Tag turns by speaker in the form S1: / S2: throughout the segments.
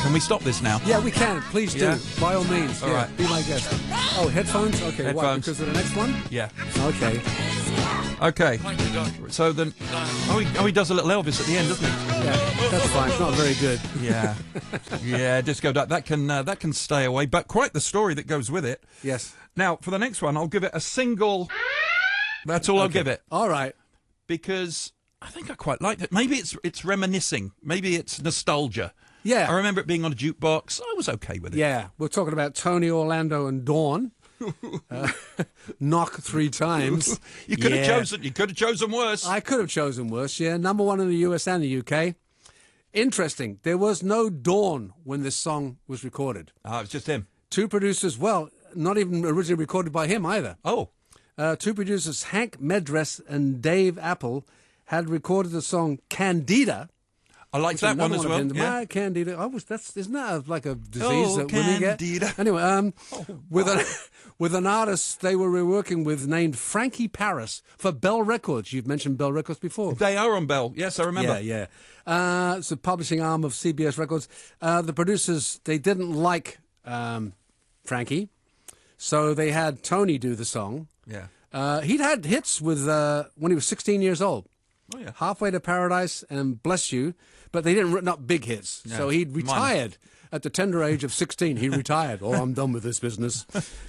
S1: Can we stop this now?
S2: Yeah, we can. Please do.
S1: Yeah?
S2: By all means.
S1: All right.
S2: Be my guest. Oh, headphones? Okay, why?
S1: Headphones.
S2: Because of the next one?
S1: Yeah.
S2: Okay.
S1: Okay. So then, he does a little Elvis at the end, doesn't he?
S2: Yeah, that's fine. It's not very good.
S1: Yeah. Yeah, Disco Duck. That can stay away, but quite the story that goes with it.
S2: Yes.
S1: Now, for the next one, I'll give it a single. That's all I'll give it.
S2: All right.
S1: Because I think I quite liked it. Maybe it's reminiscing. Maybe it's nostalgia.
S2: Yeah.
S1: I remember it being on a jukebox. I was okay with it.
S2: Yeah. We're talking about Tony Orlando and Dawn. Knock 3 times.
S1: You could have chosen worse.
S2: I could have chosen worse, yeah. Number 1 in the US and the UK. Interesting. There was no Dawn when this song was recorded.
S1: It was just him.
S2: 2 producers, well, not even originally recorded by him either.
S1: Oh.
S2: 2 producers, Hank Medress and Dave Apple, had recorded the song Candida.
S1: I liked that one as well. Yeah.
S2: My Candida. Isn't that like a disease that women get?
S1: Candida.
S2: Anyway, with an artist they were working with named Frankie Paris for Bell Records. You've mentioned Bell Records before.
S1: They are on Bell. Yes, I remember.
S2: Yeah. It's a publishing arm of CBS Records. The producers, they didn't like Frankie, so they had Tony do the song.
S1: Yeah.
S2: He'd had hits with when he was 16 years old.
S1: Oh, yeah.
S2: Halfway to Paradise and Bless You, but they didn't, not big hits.
S1: Yeah.
S2: So he'd retired at the tender age of 16. He retired. Oh, I'm done with this business.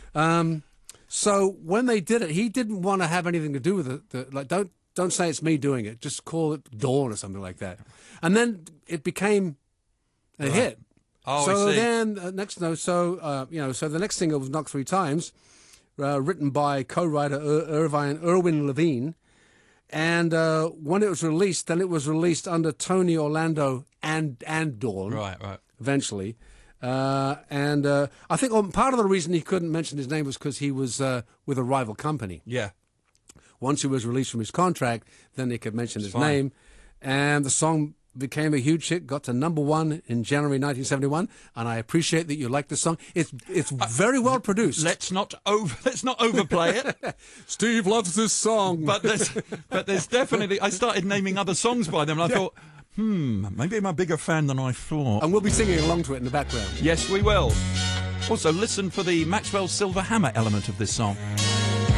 S2: So when they did it, he didn't want to have anything to do with it. Like, don't say it's me doing it. Just call it Dawn or something like that. And then it became a hit.
S1: Oh,
S2: so
S1: I see.
S2: then so the next single was Knock 3 Times, written by co-writer Irwin Levine. And when it was released, then it was released under Tony Orlando and Dawn.
S1: Right.
S2: Eventually. And I think part of the reason he couldn't mention his name was because he was with a rival company.
S1: Yeah.
S2: Once he was released from his contract, then they could mention his
S1: Fine.
S2: name. And the song became a huge hit, got to number 1 in January 1971, and I appreciate that you like the song. It's very well produced.
S1: Let's not overplay it.
S2: Steve loves this song.
S1: But there's definitely. I started naming other songs by them, and I thought, maybe I'm a bigger fan than I thought.
S2: And we'll be singing along to it in the background.
S1: Yes, we will. Also, listen for the Maxwell Silver Hammer element of this song.